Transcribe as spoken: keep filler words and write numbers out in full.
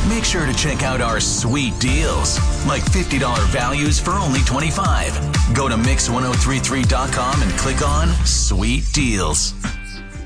Make sure to check out our sweet deals, like fifty dollars values for only twenty-five dollars. Go to mix ten thirty-three dot com and click on Sweet Deals.